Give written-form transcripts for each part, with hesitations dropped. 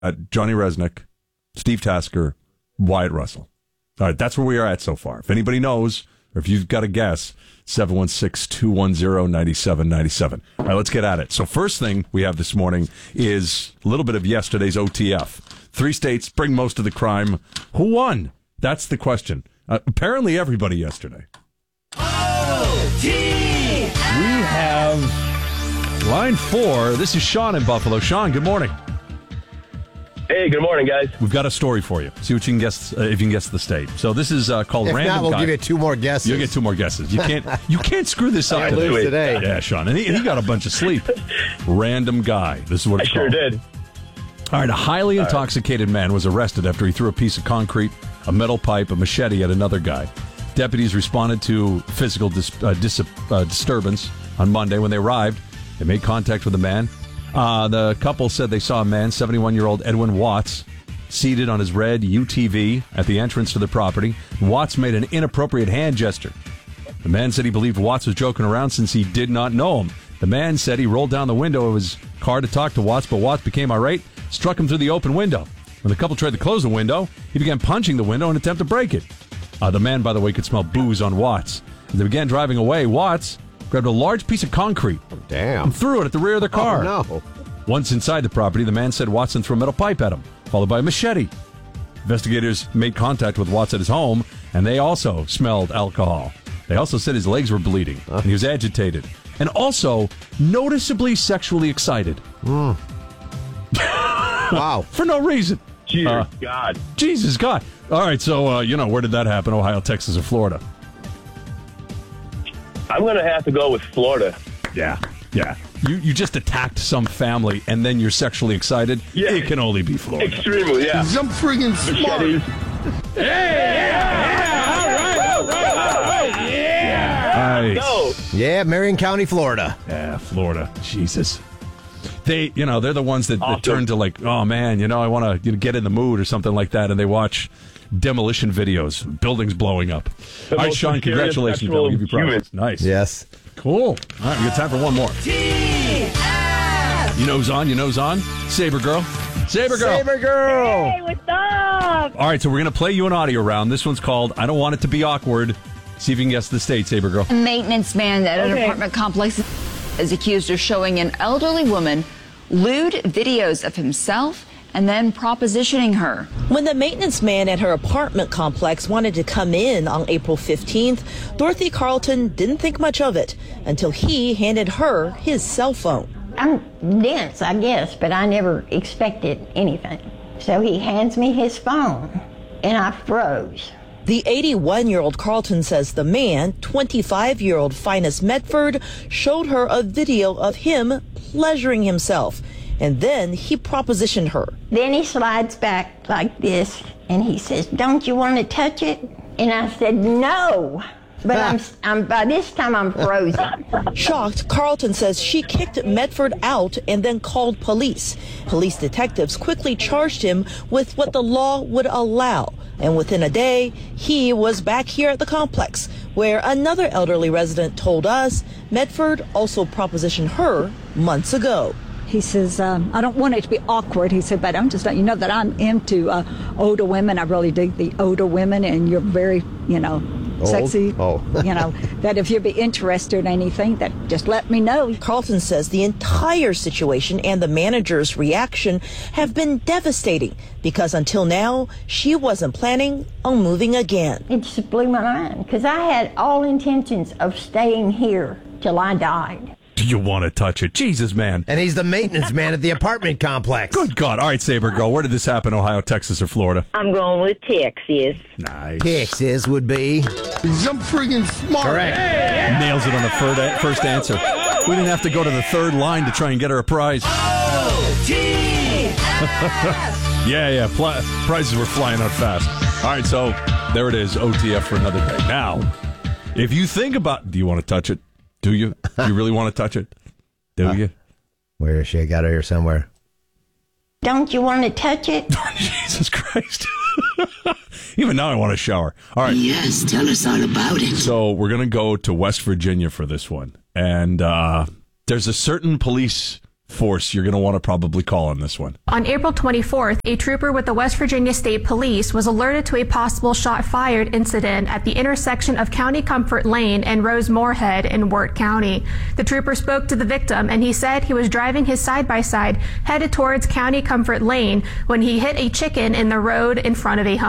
Johnny Resnick, Steve Tasker, Wyatt Russell. All right, that's where we are at so far. If anybody knows, or if you've got a guess, 716-210-9797. All right, let's get at it. So first thing we have this morning is a little bit of yesterday's OTF. 3 states bring most of the crime. Who won? That's the question. Apparently everybody yesterday. OTF! We have line 4. This is Sean in Buffalo. Sean, good morning. Hey, good morning, guys. We've got a story for you. See what you can guess, if you can guess the state. So this is called if Random not, we'll Guy. give you 2 more guesses. You'll get 2 more guesses. You can't screw this up today. Yeah, Sean. And he got a bunch of sleep. Random Guy. This is what it's I sure called. did. All right, a highly intoxicated man was arrested after he threw a piece of concrete, a metal pipe, a machete at another guy. Deputies responded to physical disturbance on Monday. When they arrived, they made contact with the man. The couple said they saw a man, 71-year-old Edwin Watts, seated on his red UTV at the entrance to the property. Watts made an inappropriate hand gesture. The man said he believed Watts was joking around since he did not know him. The man said he rolled down the window of his car to talk to Watts, but Watts became irate, struck him through the open window. When the couple tried to close the window, he began punching the window in an attempt to break it. The man, by the way, could smell booze on Watts. As they began driving away, Watts grabbed a large piece of concrete and threw it at the rear of the car. Oh, no. Once inside the property, the man said Watson threw a metal pipe at him, followed by a machete. Investigators made contact with Watts at his home, and they also smelled alcohol. They also said his legs were bleeding, and he was agitated, and also noticeably sexually excited. Wow. For no reason. Dear God. Jesus God. All right, so, where did that happen? Ohio, Texas, or Florida? I'm going to have to go with Florida. Yeah. You just attacked some family, and then you're sexually excited? Yeah. It can only be Florida. Extremely, yeah. I'm friggin' smart. Machetes. Nice. Go. Yeah, Marion County, Florida. Yeah, Florida. Jesus. They're the ones that Awesome. turn to like, oh man, I want to get in the mood or something like that, and they watch demolition videos, buildings blowing up. The All right, most Sean, mysterious congratulations. I'll give you sexual prizes. Nice. Yes. Cool. All right, we got time for one more. You know who's on? Saber Girl. Saber Girl. Saber Girl. Hey, what's up? All right, so we're going to play you an audio round. This one's called I Don't Want It to Be Awkward. See if you can guess the state, Saber Girl. A maintenance man at an apartment complex is accused of showing an elderly woman lewd videos of himself and then propositioning her. When the maintenance man at her apartment complex wanted to come in on April 15th, Dorothy Carlton didn't think much of it until he handed her his cell phone. I'm dense, I guess, but I never expected anything. So he hands me his phone, and I froze. The 81-year-old Carlton says the man, 25-year-old Finus Medford, showed her a video of him pleasuring himself, and then he propositioned her. Then he slides back like this, and he says, "Don't you want to touch it?" And I said, "No." But I'm by this time I'm frozen. Shocked, Carlton says she kicked Medford out and then called police. Police detectives quickly charged him with what the law would allow. And within a day, he was back here at the complex, where another elderly resident told us Medford also propositioned her months ago. He says, I don't want it to be awkward. He said, but I'm just letting you know that I'm into older women. I really dig the older women, and you're very, sexy. Oh. That if you'd be interested in anything, that just let me know. Carlton says the entire situation and the manager's reaction have been devastating because until now, she wasn't planning on moving again. It just blew my mind because I had all intentions of staying here till I died. Do you want to touch it? Jesus, man. And he's the maintenance man at the apartment complex. Good God. All right, Saber Girl, where did this happen? Ohio, Texas, or Florida? I'm going with Texas. Nice. Texas would be. I'm friggin' smart. Correct. Nails it on the first answer. We didn't have to go to the third line to try and get her a prize. Yeah. Prizes were flying out fast. All right, so there it is. OTF for another day. Now, if you think about... Do you want to touch it? Do you? Do you really want to touch it? Do you? Where is she? I got her here somewhere. Don't you want to touch it? Jesus Christ. Even now I want to shower. All right. Yes, tell us all about it. So we're going to go to West Virginia for this one. And there's a certain police force you're going to want to probably call on this one. On April 24th, a trooper with the West Virginia State Police was alerted to a possible shot fired incident at the intersection of County Comfort Lane and Rose Moorhead in Wirt County. The trooper spoke to the victim, and he said he was driving his side-by-side headed towards County Comfort Lane when he hit a chicken in the road in front of a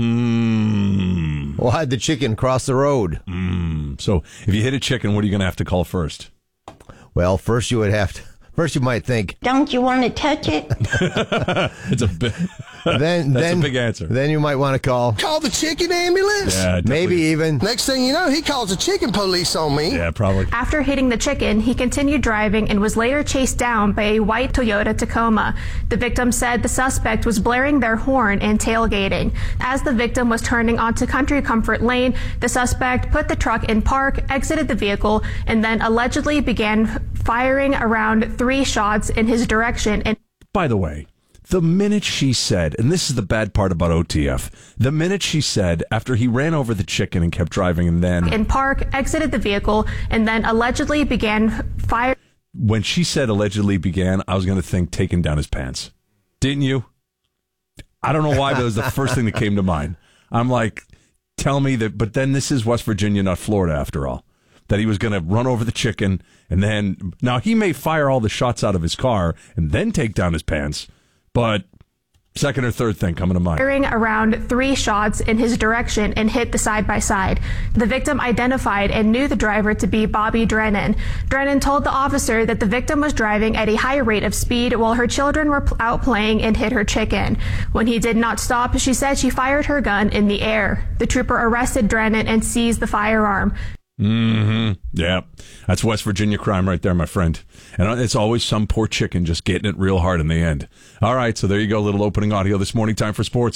home. Why'd the chicken cross the road? So if you hit a chicken, what are you going to have to call first? Well, first you might think, Don't you want to touch it? It's a big, then a big answer. Then you might want to call Call the chicken ambulance. Yeah, maybe even. Next thing you know, he calls the chicken police on me. Yeah, probably. After hitting the chicken, he continued driving and was later chased down by a white Toyota Tacoma. The victim said the suspect was blaring their horn and tailgating. As the victim was turning onto Country Comfort Lane, the suspect put the truck in park, exited the vehicle, and then allegedly began firing around 3 shots in his direction. And by the way, the minute she said, and this is the bad part about OTF, the minute she said, after he ran over the chicken and kept driving and then in park, exited the vehicle, and then allegedly began firing. When she said allegedly began, I was going to think taking down his pants. Didn't you? I don't know why, that was the first thing that came to mind. I'm like, tell me that, but then this is West Virginia, not Florida after all. That he was going to run over the chicken and then, now he may fire all the shots out of his car and then take down his pants, but second or third thing coming to mind. Firing around 3 shots in his direction and hit the side-by-side. The victim identified and knew the driver to be Bobby Drennan. Drennan told the officer that the victim was driving at a high rate of speed while her children were out playing and hit her chicken. When he did not stop, she said she fired her gun in the air. The trooper arrested Drennan and seized the firearm. Yeah, that's West Virginia crime right there, my friend. And it's always some poor chicken just getting it real hard in the end. All right, so there you go, a little opening audio this morning. Time for sports.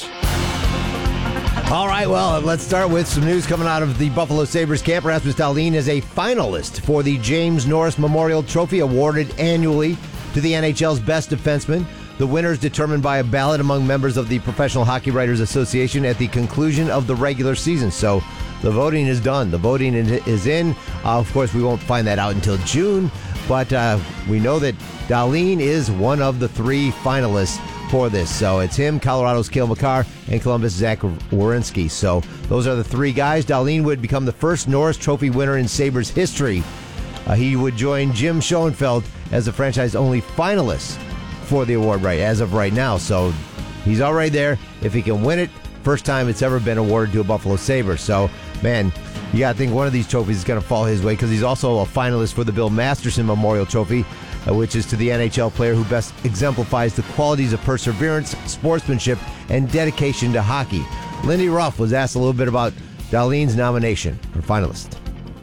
All right, well, let's start with some news coming out of the Buffalo Sabres camp. Rasmus Dahlin is a finalist for the James Norris Memorial Trophy, awarded annually to the NHL's best defenseman. The winner is determined by a ballot among members of the Professional Hockey Writers Association at the conclusion of the regular season. So the voting is done. The voting is in. Of course, we won't find that out until June, but we know that Dahlin is one of the 3 finalists for this. So it's him, Colorado's Cale Makar, and Columbus' Zach Werenski. So those are the 3 guys. Dahlin would become the first Norris Trophy winner in Sabres history. He would join Jim Schoenfeld as the franchise-only finalist for the award as of right now. So he's already there. If he can win it, first time it's ever been awarded to a Buffalo Sabre. So, man, you got to think one of these trophies is going to fall his way, because he's also a finalist for the Bill Masterson Memorial Trophy, which is to the NHL player who best exemplifies the qualities of perseverance, sportsmanship, and dedication to hockey. Lindy Ruff was asked a little bit about Dahlin's nomination for finalist.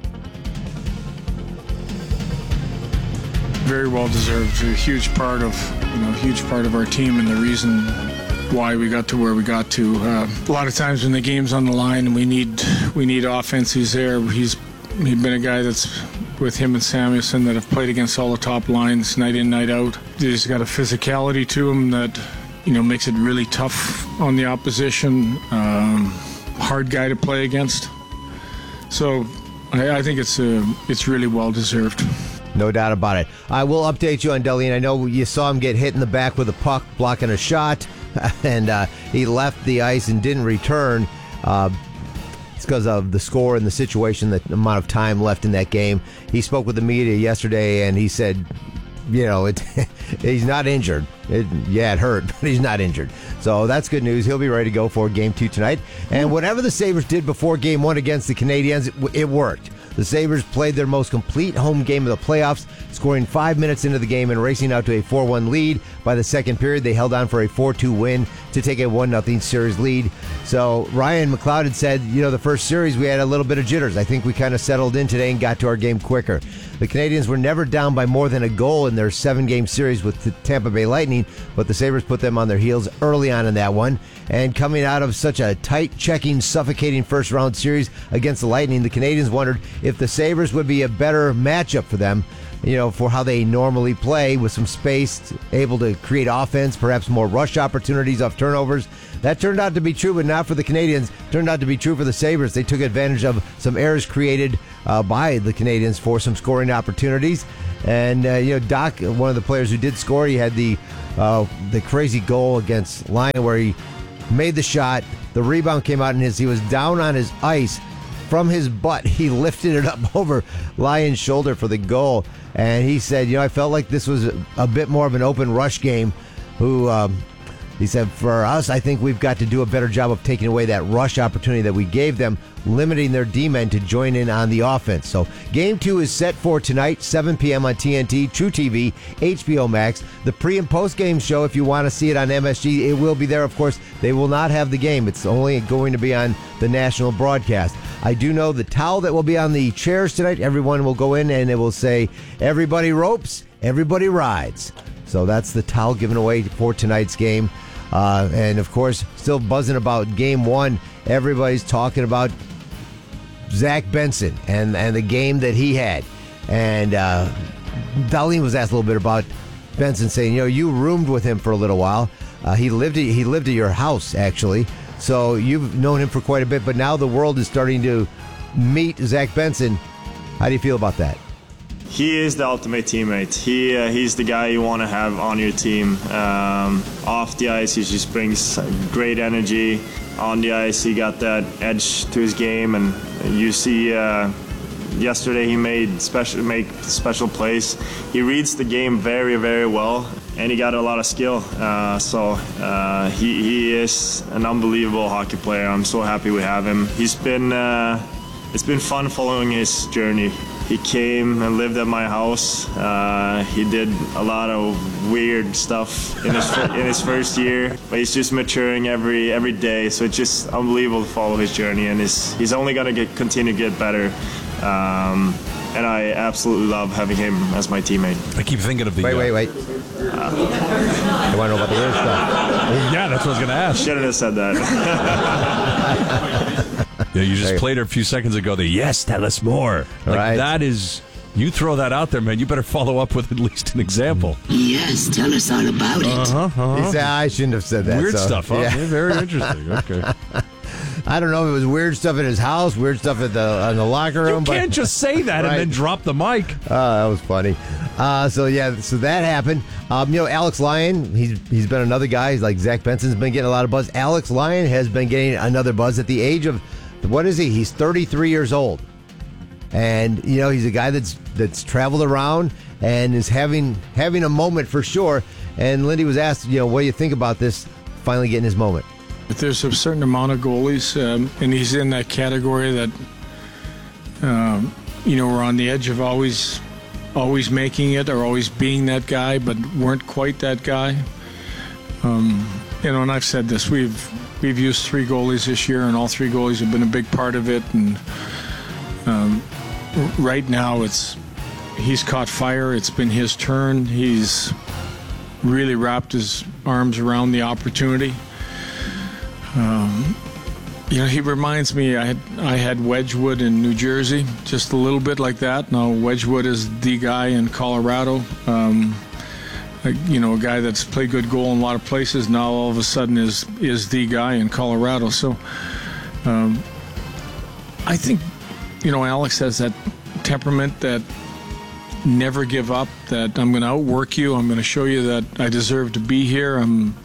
Very well deserved. A huge part of our team and the reason why we got to where we got to. A lot of times when the game's on the line and we need offense, he's there. He's been a guy that's with him and Samuelson that have played against all the top lines night in, night out. He's got a physicality to him that makes it really tough on the opposition. Hard guy to play against. So I think it's really well deserved. No doubt about it. I will update you on Dahlin. I know you saw him get hit in the back with a puck blocking a shot, and he left the ice and didn't return. It's because of the score and the situation, the amount of time left in that game. He spoke with the media yesterday, and he said, he's not injured. It hurt, but he's not injured. So that's good news. He'll be ready to go for Game 2 tonight. And whatever the Sabres did before Game 1 against the Canadiens, it worked. The Sabres played their most complete home game of the playoffs, scoring 5 minutes into the game and racing out to a 4-1 lead. By the second period, they held on for a 4-2 win to take a 1-0 series lead. So Ryan McLeod had said, the first series we had a little bit of jitters. I think we kind of settled in today and got to our game quicker. The Canadiens were never down by more than a goal in their 7-game series with the Tampa Bay Lightning, but the Sabres put them on their heels early on in that one. And coming out of such a tight, checking, suffocating first-round series against the Lightning, the Canadiens wondered if the Sabres would be a better matchup for them, for how they normally play, with some space, able to create offense, perhaps more rush opportunities off turnovers. That turned out to be true, but not for the Canadiens. Turned out to be true for the Sabres. They took advantage of some errors created by the Canadiens for some scoring opportunities. And Doc, one of the players who did score, he had the crazy goal against Lyon where he made the shot. The rebound came out, and he was down on his ice. From his butt, he lifted it up over Lyon's shoulder for the goal. And he said, I felt like this was a bit more of an open rush game. He said, for us, I think we've got to do a better job of taking away that rush opportunity that we gave them, limiting their D-men to join in on the offense. So Game 2 is set for tonight, 7 p.m. on TNT, True TV, HBO Max. The pre- and post-game show, if you want to see it on MSG, it will be there. Of course, they will not have the game. It's only going to be on the national broadcast. I do know the towel that will be on the chairs tonight, everyone will go in and it will say, everybody ropes, everybody rides. So that's the towel given away for tonight's game. And, of course, still buzzing about Game 1. Everybody's talking about Zach Benson and the game that he had. And Darlene was asked a little bit about Benson, saying, you roomed with him for a little while. He lived at your house, actually. So you've known him for quite a bit. But now the world is starting to meet Zach Benson. How do you feel about that? He is the ultimate teammate. He's the guy you want to have on your team. Off the ice, he just brings great energy. On the ice, he got that edge to his game, and you see yesterday he made special plays. He reads the game very, very well, and he got a lot of skill. So he is an unbelievable hockey player. I'm so happy we have him. It's been fun following his journey. He came and lived at my house. He did a lot of weird stuff in his first year, but he's just maturing every day. So it's just unbelievable to follow his journey, and he's only going to continue to get better. And I absolutely love having him as my teammate. I keep thinking of the... Wait. I want to know about the weird stuff. Yeah, that's what I was going to ask. Shouldn't have said that. You just played her a few seconds ago. Yes, tell us more. Right. That is... You throw that out there, man. You better follow up with at least an example. Yes, tell us all about it. He said, I shouldn't have said that. Weird stuff, huh? Yeah. Very interesting. Okay. I don't know if it was weird stuff in his house, weird stuff in the locker room. You can't just say that and then drop the mic. That was funny. So that happened. Alex Lyon, he's been another guy. Like Zach Benson's been getting a lot of buzz. Alex Lyon has been getting another buzz at the age of, what is he? He's 33 years old. And, he's a guy that's traveled around and is having a moment for sure. And Lindy was asked, what do you think about this finally getting his moment? There's a certain amount of goalies, and he's in that category that, we're on the edge of always making it or always being that guy, but weren't quite that guy. And I've said this, we've used 3 goalies this year, and all 3 goalies have been a big part of it. And right now, he's caught fire. It's been his turn. He's really wrapped his arms around the opportunity. He reminds me, I had Wedgwood in New Jersey, just a little bit like that. Now Wedgwood is the guy in Colorado, a guy that's played good goal in a lot of places. Now all of a sudden is the guy in Colorado. So I think, Alex has that temperament that never give up, that I'm going to outwork you. I'm going to show you that I deserve to be here.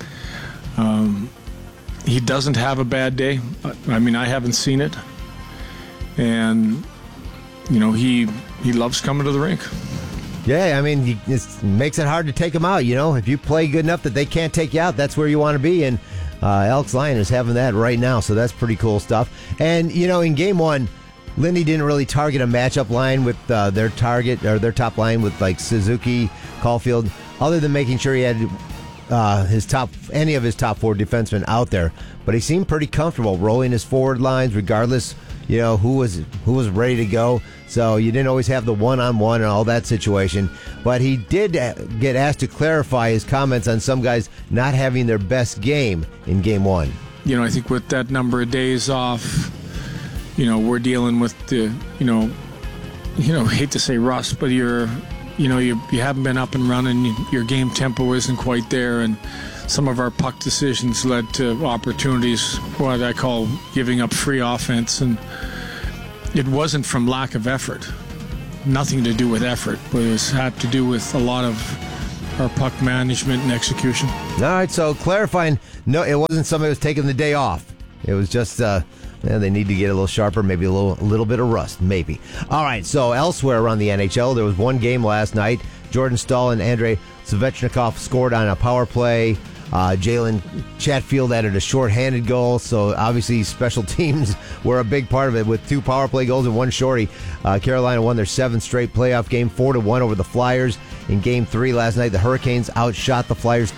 He doesn't have a bad day. I mean, I haven't seen it. And, he loves coming to the rink. Yeah, I mean, it makes it hard to take him out, If you play good enough that they can't take you out, that's where you want to be. And Alex Lyon is having that right now, so that's pretty cool stuff. And, in Game 1, Lindy didn't really target a matchup line with their top line with, like, Suzuki, Caulfield, other than making sure he had any of his top 4 defensemen out there. But he seemed pretty comfortable rolling his forward lines regardless, who was ready to go. So you didn't always have the one-on-one and all that situation. But he did get asked to clarify his comments on some guys not having their best game in Game 1. I think with that number of days off, we're dealing with the, hate to say rust, but you haven't been up and running. Your game tempo isn't quite there, and some of our puck decisions led to opportunities, what I call giving up free offense, and it wasn't from lack of effort. nothing to do with effort, but it had to do with a lot of our puck management and execution. All right, so clarifying, no, it wasn't somebody who was taking the day off. It was just they need to get a little sharper, maybe a little bit of rust, maybe. All right, so elsewhere around the NHL, there was one game last night. Jordan Staal and Andrei Svechnikov scored on a power play. Jalen Chatfield added a shorthanded goal, so obviously special teams were a big part of it with 2 power play goals and 1 shorty. Carolina won their 7th straight playoff game, 4-1 over the Flyers. In Game 3 last night, the Hurricanes outshot the Flyers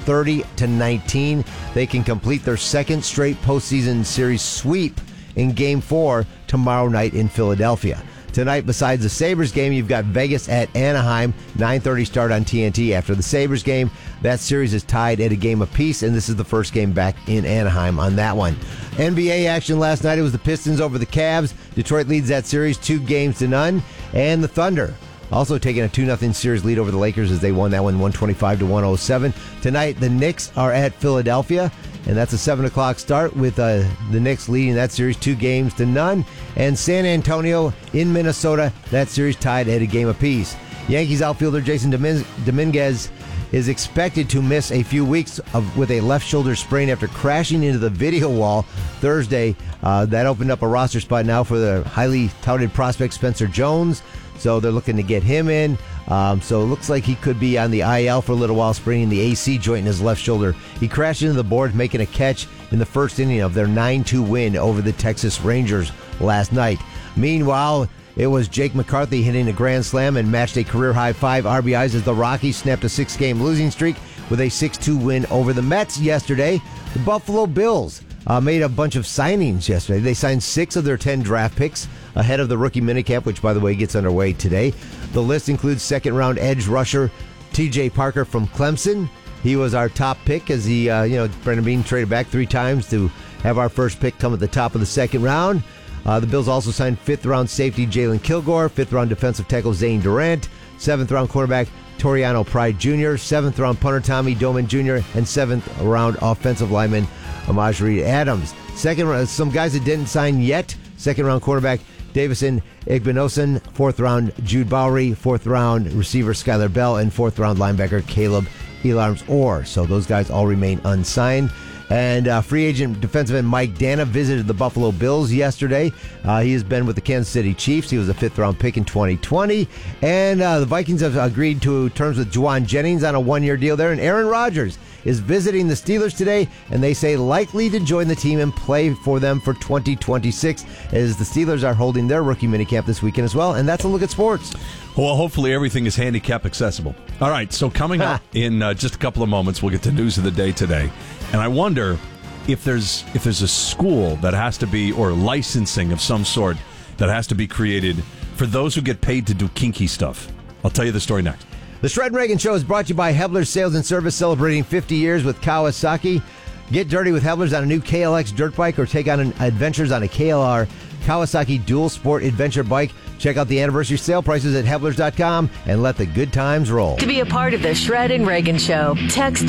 30-19. They can complete their 2nd straight postseason series sweep in Game 4 tomorrow night in Philadelphia. Tonight, besides the Sabres game, you've got Vegas at Anaheim, 9:30 start on TNT. After the Sabres game, that series is tied at a game apiece, and this is the first game back in Anaheim on that one. NBA action last night, it was the Pistons over the Cavs. Detroit leads that series 2-0, and the Thunder also taking a 2-0 series lead over the Lakers as they won that one 125-107. Tonight, the Knicks are at Philadelphia, and that's a 7 o'clock start with the Knicks leading that series 2-0. And San Antonio in Minnesota, that series tied at a game apiece. Yankees outfielder Jason Dominguez is expected to miss a few weeks with a left shoulder sprain after crashing into the video wall Thursday. That opened up a roster spot now for the highly touted prospect Spencer Jones. So they're looking to get him in. So it looks like he could be on the IL for a little while, spraining the AC joint in his left shoulder. He crashed into the boards, making a catch in the first inning of their 9-2 win over the Texas Rangers last night. Meanwhile, it was Jake McCarthy hitting a grand slam and matched a career-high 5 RBIs as the Rockies snapped a 6-game losing streak with a 6-2 win over the Mets yesterday. The Buffalo Bills made a bunch of signings yesterday. They signed 6 of their 10 draft picks ahead of the rookie minicamp, which, by the way, gets underway today. The list includes second-round edge rusher T.J. Parker from Clemson. He was our top pick as he, Brendan Bean traded back 3 times to have our first pick come at the top of the second round. The Bills also signed 5th-round safety Jalen Kilgore, 5th-round defensive tackle Zane Durant, 7th-round cornerback Toriano Pride Jr., 7th-round punter Tommy Doman Jr., and 7th-round offensive lineman Amajri Adams. Some guys that didn't sign yet, 2nd-round quarterback Davison Igbinosun, 4th-round Jude Bowery, 4th-round receiver Skylar Bell, and 4th-round linebacker Caleb Elarms-Orr. So those guys all remain unsigned. And free agent defensive end Mike Dana visited the Buffalo Bills yesterday. He has been with the Kansas City Chiefs. He was a 5th-round pick in 2020. And the Vikings have agreed to terms with Juwan Jennings on a 1-year deal there. And Aaron Rodgers is visiting the Steelers today, and they say likely to join the team and play for them for 2026, as the Steelers are holding their rookie minicamp this weekend as well. And that's a look at sports. Well, hopefully everything is handicap accessible. All right, so coming up in just a couple of moments, we'll get to news of the day today. And I wonder if there's a school that has to be, or licensing of some sort that has to be created for those who get paid to do kinky stuff. I'll tell you the story next. The Shred and Reagan Show is brought to you by Hebler's Sales and Service, celebrating 50 years with Kawasaki. Get dirty with Hebler's on a new KLX dirt bike or take on adventures on a KLR Kawasaki Dual Sport Adventure bike. Check out the anniversary sale prices at Heblers.com and let the good times roll. To be a part of the Shred and Reagan Show, text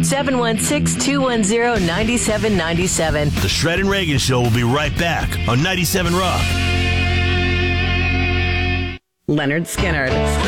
716-210-9797. The Shred and Reagan Show will be right back on 97 Rock. Leonard Skinner.